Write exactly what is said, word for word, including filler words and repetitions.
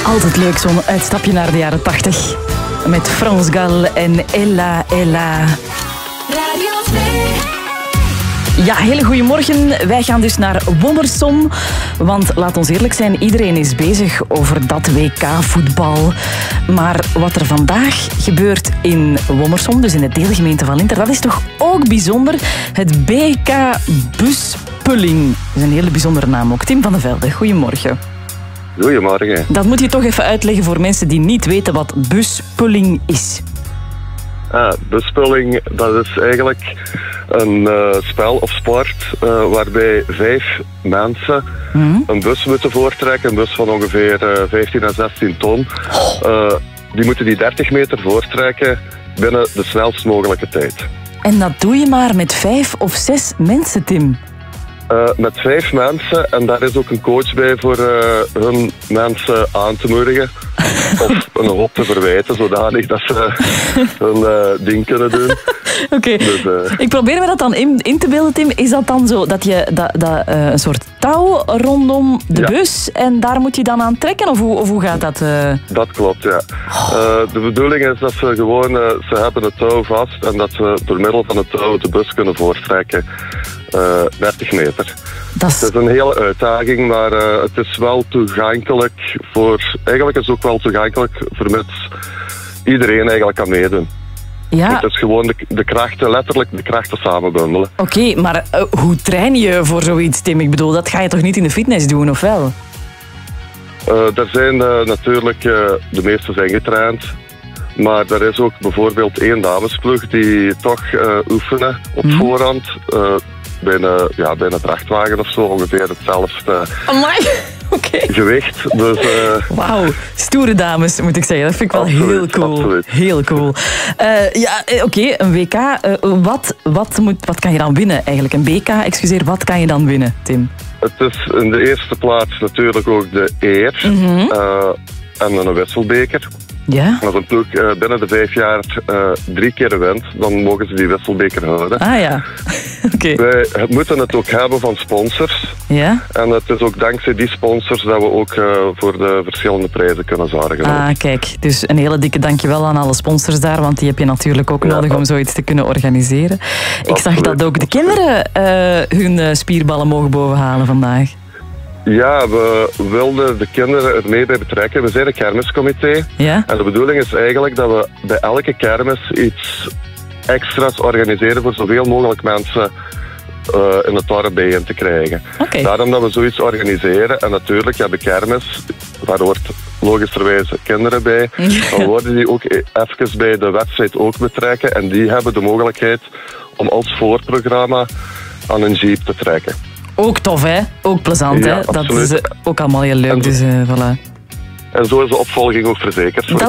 Altijd leuk, zo'n uitstapje naar de jaren tachtig. Met France Gall en Ella Ella. Radio twee. Ja, hele goedemorgen. Wij gaan dus naar Wommersom. Want laat ons eerlijk zijn, iedereen is bezig over dat W K-voetbal. Maar wat er vandaag gebeurt in Wommersom, dus in de deelgemeente van Linter, dat is toch ook bijzonder. Het B K Buspulling. Dat is een hele bijzondere naam ook. Tim van de Velde, goedemorgen. Goedemorgen. Dat moet je toch even uitleggen voor mensen die niet weten wat buspulling is. Ah, buspulling, dat is eigenlijk een uh, spel of sport uh, waarbij vijf mensen mm-hmm. een bus moeten voortrekken. Een bus van ongeveer uh, vijftien à zestien ton. Uh, die moeten die dertig meter voortrekken binnen de snelst mogelijke tijd. En dat doe je maar met vijf of zes mensen, Tim? Uh, met vijf mensen, en daar is ook een coach bij voor uh, hun mensen aan te moedigen. Of een hoop te verwijten, zodanig dat ze hun uh, ding kunnen doen. Oké, okay. dus, uh... ik probeer me dat dan in, in te beelden, Tim. Is dat dan zo dat je dat, dat, uh, een soort touw rondom de ja. bus en daar moet je dan aan trekken? Of hoe, of hoe gaat dat? Uh... Dat klopt, ja. Uh, de bedoeling is dat ze gewoon, uh, ze hebben het touw vast en dat ze door middel van het touw de bus kunnen voortrekken. Uh, dertig meter. Dat is... Het is een hele uitdaging, maar uh, het is wel toegankelijk voor... Eigenlijk is het ook wel toegankelijk vermits iedereen eigenlijk kan meedoen. Ja. Het is gewoon de, de krachten, letterlijk de krachten samenbundelen. Oké, okay, maar uh, hoe train je voor zoiets, Tim? Ik bedoel, dat ga je toch niet in de fitness doen, of wel? Uh, er zijn uh, natuurlijk... Uh, de meeste zijn getraind. Maar er is ook bijvoorbeeld één damesploeg die toch uh, oefenen op mm. voorhand... Uh, Bijna, ja, bijna vrachtwagen of zo, ongeveer hetzelfde okay. gewicht. Dus, uh... Wauw, stoere dames moet ik zeggen. Dat vind ik wel absoluut, heel cool. Absoluut. Heel cool. Uh, ja, oké, okay, een W K. Uh, wat, wat, moet, wat kan je dan winnen eigenlijk? Een B K, excuseer, wat kan je dan winnen, Tim? Het is in de eerste plaats natuurlijk ook de eer mm-hmm. uh, en een wisselbeker. Ja? Als een ploeg uh, binnen de vijf jaar uh, drie keer wint, dan mogen ze die wisselbeker houden. Ah ja, oké. Okay. Wij moeten het ook hebben van sponsors. Ja? En het is ook dankzij die sponsors dat we ook uh, voor de verschillende prijzen kunnen zorgen. Ah, kijk. Dus een hele dikke dankjewel aan alle sponsors daar, want die heb je natuurlijk ook ja, nodig om zoiets te kunnen organiseren. Ik absoluut, zag dat ook de kinderen uh, hun uh, spierballen mogen bovenhalen vandaag. Ja, we wilden de kinderen er mee bij betrekken. We zijn een kermiscomité. Ja? En de bedoeling is eigenlijk dat we bij elke kermis iets extra's organiseren voor zoveel mogelijk mensen uh, in het dorp bijeen te krijgen. Okay. Daarom dat we zoiets organiseren. En natuurlijk, ja, de kermis, daar hoort logischerwijs kinderen bij. Ja. Dan worden die ook even bij de wedstrijd ook betrekken. En die hebben de mogelijkheid om als voorprogramma aan een jeep te trekken. Ook tof, hè? Ook plezant, ja, hè? Absoluut. Dat is uh, ook allemaal heel leuk, dus uh, voilà. En zo is de opvolging ook verzekerd.